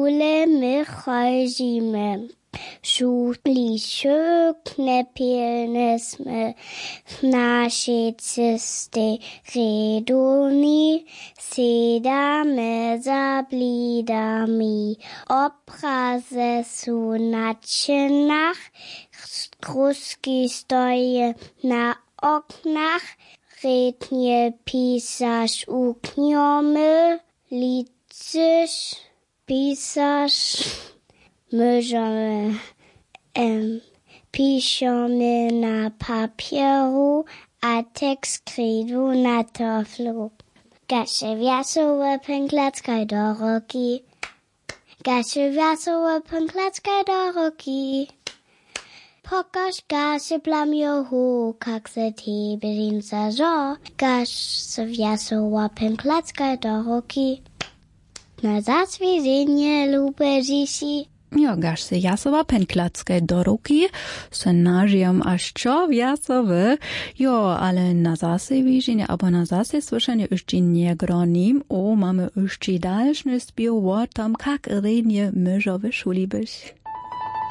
szule my chodzimy. Szuli knepilne sme w naszej cysty reduni, siadamy za blidami, obrazy są na cienach, kruski stoją na oknach, rednie pisarz ukniomy, liczysz, pisarz, możemy piszemy na papieru, a tekst krydu na taflu. Gasze wiasowe pęklackaj do roki. Gasze wiasowe pęklackaj do roki. Pokaż gasze plamiohu, jak se tebe zażo. Gasze wiasowe pęklackaj do roki. Na zaswiedzenie lube dziś. Ja, gaš se jasova penklacke do ruky, se nažijem až čo viacove, jo, ale na zase vyženie, abo na zase slyšenie ešte negroním, máme ešte dalšný spiel o tom, kak redne myžo v šuli byš.